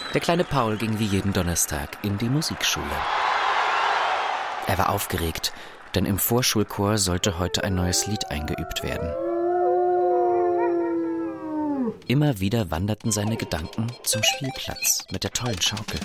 Der kleine Paul ging wie jeden Donnerstag in die Musikschule. Er war aufgeregt, denn im Vorschulchor sollte heute ein neues Lied eingeübt werden. Immer wieder wanderten seine Gedanken zum Spielplatz mit der tollen Schaukel.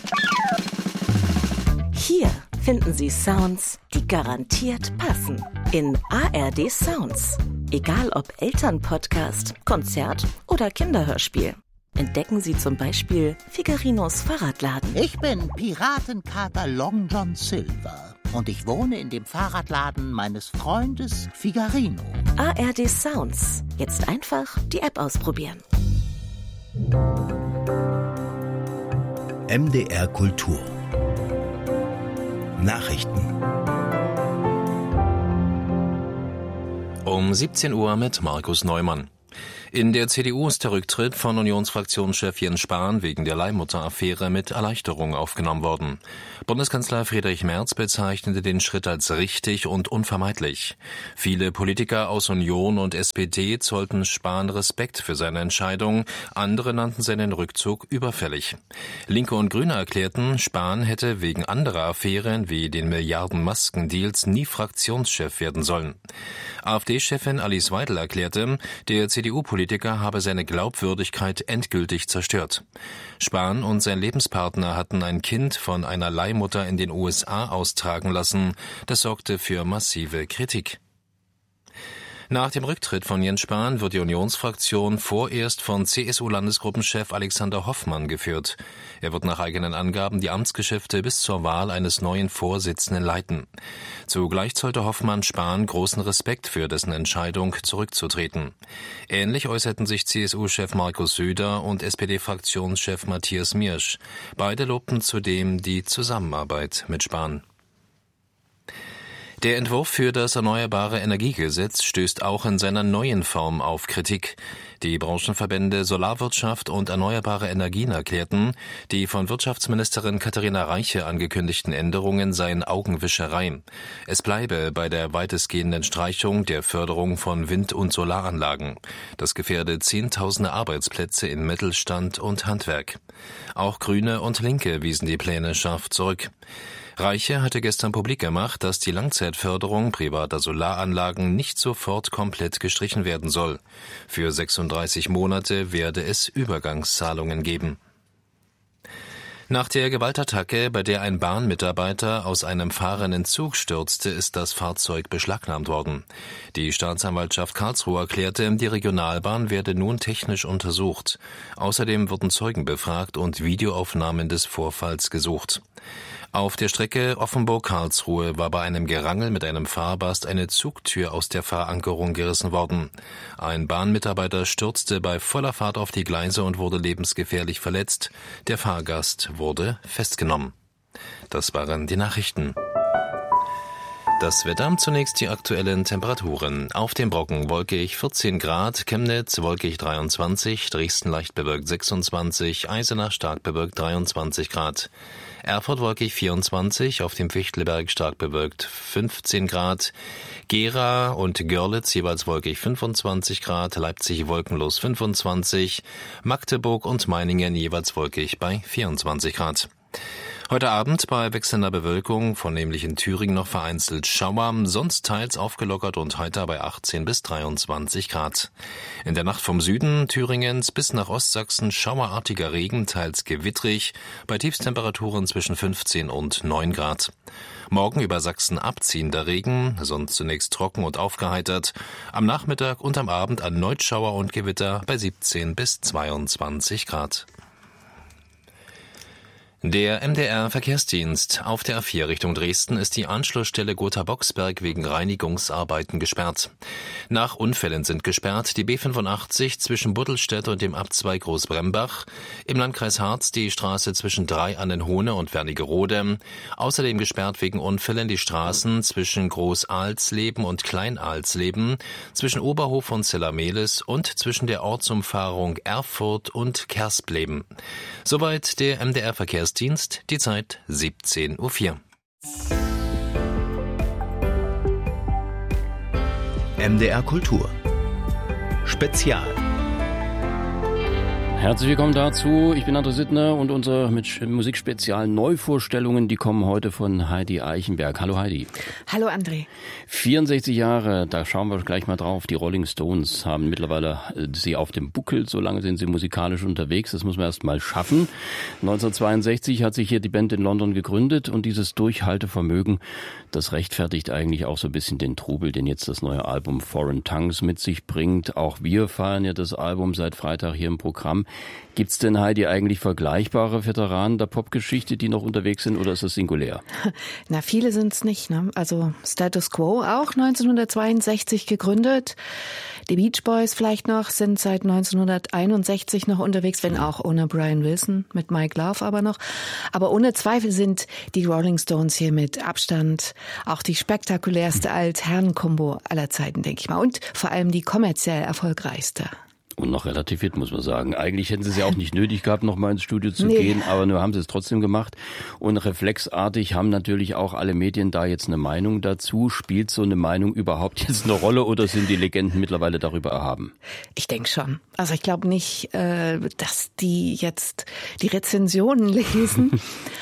Hier finden Sie Sounds, die garantiert passen. In ARD Sounds. Egal ob Elternpodcast, Konzert oder Kinderhörspiel. Entdecken Sie zum Beispiel Figarinos Fahrradladen. Ich bin Piratenkater Long John Silver und ich wohne in dem Fahrradladen meines Freundes Figarino. ARD Sounds. Jetzt einfach die App ausprobieren. MDR Kultur. Nachrichten. Um 17 Uhr mit Markus Neumann. In der CDU ist der Rücktritt von Unionsfraktionschef Jens Spahn wegen der Leihmutter-Affäre mit Erleichterung aufgenommen worden. Bundeskanzler Friedrich Merz bezeichnete den Schritt als richtig und unvermeidlich. Viele Politiker aus Union und SPD zollten Spahn Respekt für seine Entscheidung, andere nannten seinen Rückzug überfällig. Linke und Grüne erklärten, Spahn hätte wegen anderer Affären wie den Milliarden-Maskendeals nie Fraktionschef werden sollen. AfD-Chefin Alice Weidel erklärte, der CDU-Politiker habe seine Glaubwürdigkeit endgültig zerstört. Spahn und sein Lebenspartner hatten ein Kind von einer Leihmutter in den USA austragen lassen. Das sorgte für massive Kritik. Nach dem Rücktritt von Jens Spahn wird die Unionsfraktion vorerst von CSU-Landesgruppenchef Alexander Hoffmann geführt. Er wird nach eigenen Angaben die Amtsgeschäfte bis zur Wahl eines neuen Vorsitzenden leiten. Zugleich zollte Hoffmann Spahn großen Respekt für dessen Entscheidung, zurückzutreten. Ähnlich äußerten sich CSU-Chef Markus Söder und SPD-Fraktionschef Matthias Miersch. Beide lobten zudem die Zusammenarbeit mit Spahn. Der Entwurf für das Erneuerbare Energiegesetz stößt auch in seiner neuen Form auf Kritik. Die Branchenverbände Solarwirtschaft und Erneuerbare Energien erklärten, die von Wirtschaftsministerin Katharina Reiche angekündigten Änderungen seien Augenwischerei. Es bleibe bei der weitestgehenden Streichung der Förderung von Wind- und Solaranlagen. Das gefährde Zehntausende Arbeitsplätze in Mittelstand und Handwerk. Auch Grüne und Linke wiesen die Pläne scharf zurück. Reiche hatte gestern publik gemacht, dass die Langzeitförderung privater Solaranlagen nicht sofort komplett gestrichen werden soll. Für 36 Monate werde es Übergangszahlungen geben. Nach der Gewaltattacke, bei der ein Bahnmitarbeiter aus einem fahrenden Zug stürzte, ist das Fahrzeug beschlagnahmt worden. Die Staatsanwaltschaft Karlsruhe erklärte, die Regionalbahn werde nun technisch untersucht. Außerdem wurden Zeugen befragt und Videoaufnahmen des Vorfalls gesucht. Auf der Strecke Offenburg-Karlsruhe war bei einem Gerangel mit einem Fahrbast eine Zugtür aus der Fahrankerung gerissen worden. Ein Bahnmitarbeiter stürzte bei voller Fahrt auf die Gleise und wurde lebensgefährlich verletzt. Der Fahrgast wurde festgenommen. Das waren die Nachrichten. Das Wetter, zunächst die aktuellen Temperaturen. Auf dem Brocken wolkig 14 Grad, Chemnitz wolkig 23, Dresden leicht bewölkt 26, Eisenach stark bewölkt 23 Grad. Erfurt wolkig 24, auf dem Fichtelberg stark bewölkt 15 Grad. Gera und Görlitz jeweils wolkig 25 Grad, Leipzig wolkenlos 25, Magdeburg und Meiningen jeweils wolkig bei 24 Grad. Heute Abend bei wechselnder Bewölkung, vornehmlich in Thüringen noch vereinzelt Schauer, sonst teils aufgelockert und heiter bei 18 bis 23 Grad. In der Nacht vom Süden Thüringens bis nach Ostsachsen schauerartiger Regen, teils gewittrig, bei Tiefstemperaturen zwischen 15 und 9 Grad. Morgen über Sachsen abziehender Regen, sonst zunächst trocken und aufgeheitert. Am Nachmittag und am Abend erneut Schauer und Gewitter bei 17 bis 22 Grad. Der MDR-Verkehrsdienst. Auf der A4 Richtung Dresden ist die Anschlussstelle Gotha-Boxberg wegen Reinigungsarbeiten gesperrt. Nach Unfällen sind gesperrt die B85 zwischen Buddelstedt und dem Abzweig Großbrembach, im Landkreis Harz die Straße zwischen Drei-Annenhohne und Wernigerode, außerdem gesperrt wegen Unfällen die Straßen zwischen Groß-Alsleben und Klein-Alsleben, zwischen Oberhof und Zellermelis und zwischen der Ortsumfahrung Erfurt und Kerspleben. Soweit der MDR-Verkehrsdienst. Die Zeit 17:04 Uhr. MDR Kultur Spezial. Herzlich willkommen dazu. Ich bin André Sittner und unsere Musikspezial Neuvorstellungen, die kommen heute von Heidi Eichenberg. Hallo Heidi. Hallo André. 64 Jahre, da schauen wir gleich mal drauf. Die Rolling Stones haben mittlerweile sie auf dem Buckel, so lange sind sie musikalisch unterwegs. Das muss man erst mal schaffen. 1962 hat sich hier die Band in London gegründet und dieses Durchhaltevermögen, das rechtfertigt eigentlich auch so ein bisschen den Trubel, den jetzt das neue Album Foreign Tongues mit sich bringt. Auch wir feiern ja das Album seit Freitag hier im Programm. Gibt's denn, Heidi, eigentlich vergleichbare Veteranen der Popgeschichte, die noch unterwegs sind, oder ist das singulär? Na, viele sind's nicht, ne? Also Status Quo auch 1962 gegründet. Die Beach Boys vielleicht noch, sind seit 1961 noch unterwegs, wenn auch ohne Brian Wilson, mit Mike Love aber noch. Aber ohne Zweifel sind die Rolling Stones hier mit Abstand auch die spektakulärste Alt-Herren-Kombo aller Zeiten, denke ich mal. Und vor allem die kommerziell erfolgreichste. Und noch relativ fit, muss man sagen. Eigentlich hätten sie es ja auch nicht nötig gehabt, noch mal ins Studio zu gehen, aber nur haben sie es trotzdem gemacht. Und reflexartig haben natürlich auch alle Medien da jetzt eine Meinung dazu. Spielt so eine Meinung überhaupt jetzt eine Rolle oder sind die Legenden mittlerweile darüber erhaben? Ich denke schon. Also ich glaube nicht, dass die jetzt die Rezensionen lesen.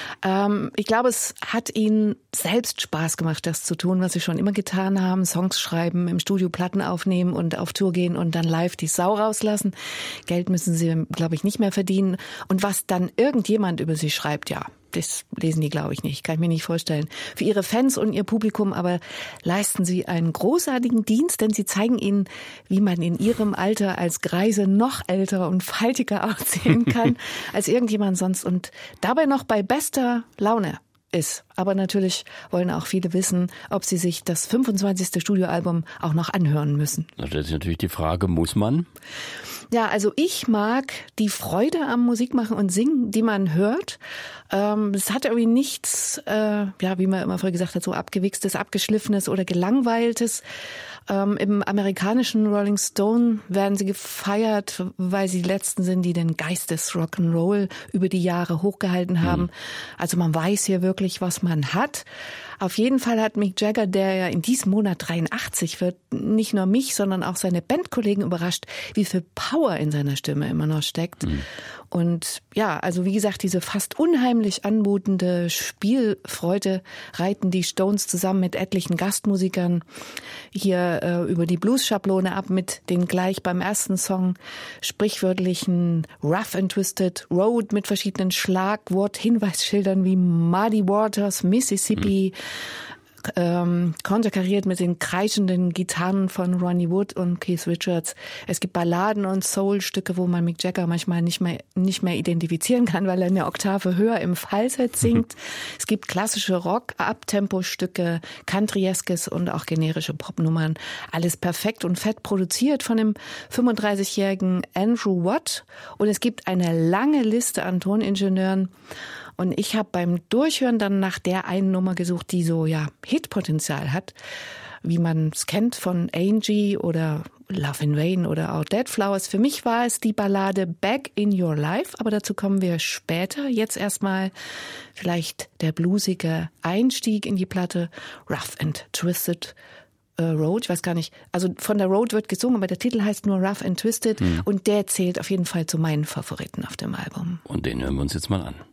Ich glaube, es hat ihnen selbst Spaß gemacht, das zu tun, was sie schon immer getan haben. Songs schreiben, im Studio Platten aufnehmen und auf Tour gehen und dann live die Sau rauslassen. Geld müssen sie, glaube ich, nicht mehr verdienen. Und was dann irgendjemand über sie schreibt, ja, das lesen die, glaube ich, nicht. Kann ich mir nicht vorstellen. Für ihre Fans und ihr Publikum aber leisten sie einen großartigen Dienst, denn sie zeigen ihnen, wie man in ihrem Alter als Greise noch älter und faltiger aussehen kann als irgendjemand sonst und dabei noch bei bester Laune ist. Aber natürlich wollen auch viele wissen, ob sie sich das 25. Studioalbum auch noch anhören müssen. Da stellt sich natürlich die Frage, muss man? Ja, also ich mag die Freude am Musikmachen und Singen, die man hört. Es hat irgendwie nichts, wie man immer früher gesagt hat, so abgewichstes, abgeschliffenes oder gelangweiltes. Im amerikanischen Rolling Stone werden sie gefeiert, weil sie die Letzten sind, die den Geist des Rock'n'Roll über die Jahre hochgehalten haben. Also man weiß hier wirklich, was man hat. Auf jeden Fall hat Mick Jagger, der ja in diesem Monat 83 wird, nicht nur mich, sondern auch seine Bandkollegen überrascht, wie viel Power in seiner Stimme immer noch steckt. Und ja, also wie gesagt, diese fast unheimlich anmutende Spielfreude reiten die Stones zusammen mit etlichen Gastmusikern hier über die Blues-Schablone ab mit den gleich beim ersten Song sprichwörtlichen Rough and Twisted Road mit verschiedenen Schlagwort-Hinweisschildern wie Muddy Waters, Mississippi, konterkariert mit den kreischenden Gitarren von Ronnie Wood und Keith Richards. Es gibt Balladen und Soul-Stücke, wo man Mick Jagger manchmal nicht mehr identifizieren kann, weil er eine Oktave höher im Falsett singt. Es gibt klassische Rock-Abtempo-Stücke, Countryeskes und auch generische Popnummern. Alles perfekt und fett produziert von dem 35-jährigen Andrew Watt. Und es gibt eine lange Liste an Toningenieuren. Und ich habe beim Durchhören dann nach der einen Nummer gesucht, die so Hitpotenzial hat, wie man es kennt von Angie oder Love in Vain oder Our Dead Flowers. Für mich war es die Ballade Back in Your Life, aber dazu kommen wir später. Jetzt erstmal vielleicht der bluesige Einstieg in die Platte Rough and Twisted Road, ich weiß gar nicht, also von der Road wird gesungen, aber der Titel heißt nur Rough and Twisted und der zählt auf jeden Fall zu meinen Favoriten auf dem Album. Und den hören wir uns jetzt mal an.